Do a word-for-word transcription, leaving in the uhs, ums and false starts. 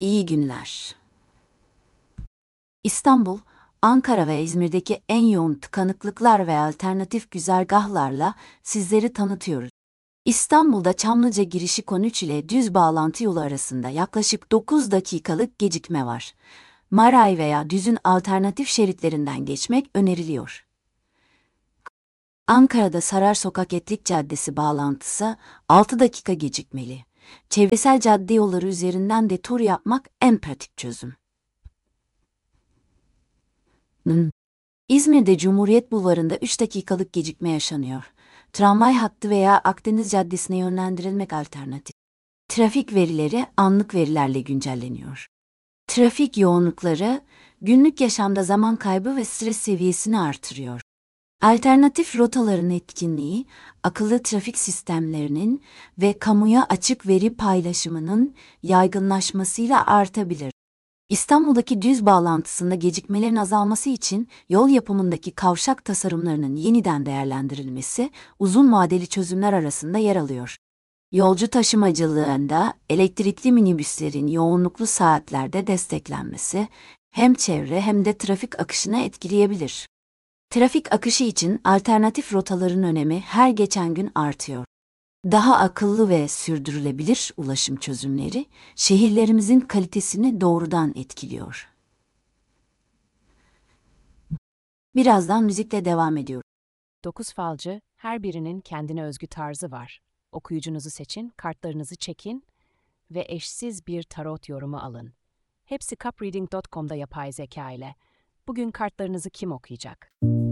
İyi günler. İstanbul, Ankara ve İzmir'deki en yoğun tıkanıklıklar ve alternatif güzergahlarla sizleri tanıtıyoruz. İstanbul'da Çamlıca girişi Konuç ile düz bağlantı yolu arasında yaklaşık dokuz dakikalık gecikme var. Maray veya düzün alternatif şeritlerinden geçmek öneriliyor. Ankara'da Sarar Sokak Etlik Caddesi bağlantısı altı dakika gecikmeli. Çevresel cadde yolları üzerinden de tur yapmak en pratik çözüm. Hmm. İzmir'de Cumhuriyet Bulvarı'nda üç dakikalık gecikme yaşanıyor. Tramvay hattı veya Akdeniz Caddesi'ne yönlendirilmek alternatif. Trafik verileri anlık verilerle güncelleniyor. Trafik yoğunlukları günlük yaşamda zaman kaybı ve stres seviyesini artırıyor. Alternatif rotaların etkinliği, akıllı trafik sistemlerinin ve kamuya açık veri paylaşımının yaygınlaşmasıyla artabilir. İstanbul'daki düz bağlantısında gecikmelerin azalması için yol yapımındaki kavşak tasarımlarının yeniden değerlendirilmesi uzun vadeli çözümler arasında yer alıyor. Yolcu taşımacılığında elektrikli minibüslerin yoğunluklu saatlerde desteklenmesi hem çevre hem de trafik akışını etkileyebilir. Trafik akışı için alternatif rotaların önemi her geçen gün artıyor. Daha akıllı ve sürdürülebilir ulaşım çözümleri şehirlerimizin kalitesini doğrudan etkiliyor. Birazdan müzikle devam ediyor. Dokuz falcı, her birinin kendine özgü tarzı var. Okuyucunuzu seçin, kartlarınızı çekin ve eşsiz bir tarot yorumu alın. Hepsi cupreading nokta com'da yapay zeka ile. Bugün kartlarınızı kim okuyacak?